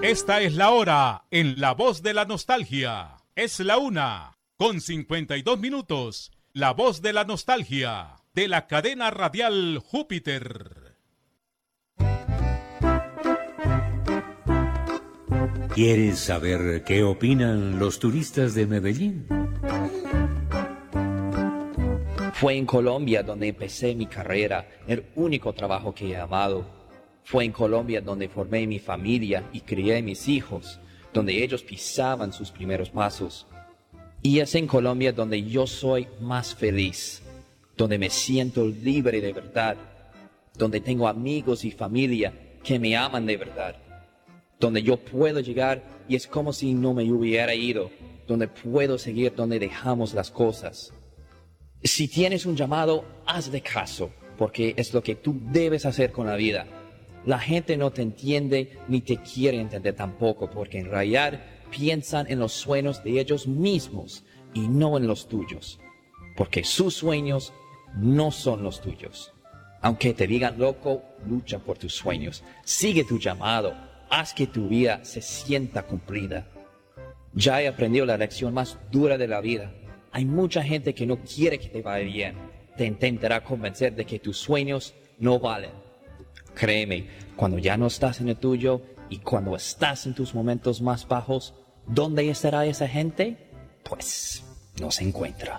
Esta es la hora en La Voz de la Nostalgia. Es la 1:52. La Voz de la Nostalgia, de la cadena radial Júpiter. ¿Quieres saber qué opinan los turistas de Medellín? Fue en Colombia donde empecé mi carrera, el único trabajo que he amado. Fue en Colombia donde formé mi familia y crié mis hijos, donde ellos pisaban sus primeros pasos. Y es en Colombia donde yo soy más feliz, donde me siento libre de verdad, donde tengo amigos y familia que me aman de verdad, donde yo puedo llegar y es como si no me hubiera ido, donde puedo seguir donde dejamos las cosas. Si tienes un llamado, hazle caso, porque es lo que tú debes hacer con la vida. La gente no te entiende ni te quiere entender tampoco, porque en realidad piensan en los sueños de ellos mismos y no en los tuyos, porque sus sueños no son los tuyos. Aunque te digan loco, lucha por tus sueños, sigue tu llamado, haz que tu vida se sienta cumplida. Ya he aprendido la lección más dura de la vida. Hay mucha gente que no quiere que te vaya bien, te intentará convencer de que tus sueños no valen. Créeme, cuando ya no estás en el tuyo y cuando estás en tus momentos más bajos, ¿dónde estará esa gente? Pues no se encuentra.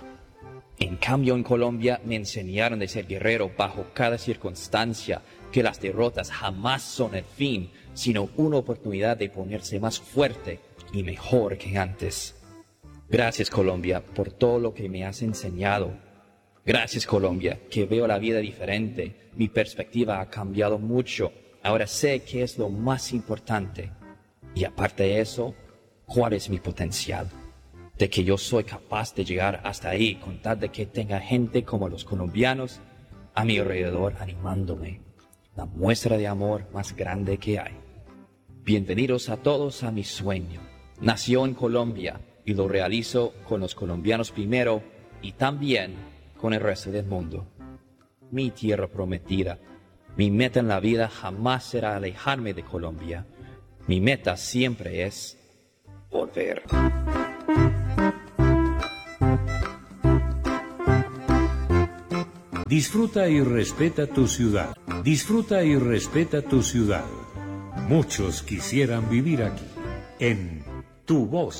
En cambio, en Colombia me enseñaron de ser guerrero bajo cada circunstancia, que las derrotas jamás son el fin, sino una oportunidad de ponerse más fuerte y mejor que antes. Gracias, Colombia, por todo lo que me has enseñado. Gracias, Colombia, que veo la vida diferente. Mi perspectiva ha cambiado mucho. Ahora sé qué es lo más importante. Y aparte de eso, ¿cuál es mi potencial? De que yo soy capaz de llegar hasta ahí con tal de que tenga gente como los colombianos a mi alrededor animándome. La muestra de amor más grande que hay. Bienvenidos a todos a mi sueño. Nació en Colombia y lo realizo con los colombianos primero y también con el resto del mundo. Mi tierra prometida. Mi meta en la vida jamás será alejarme de Colombia. Mi meta siempre es volver. Disfruta y respeta tu ciudad. Disfruta y respeta tu ciudad. Muchos quisieran vivir aquí, en Tu Voz.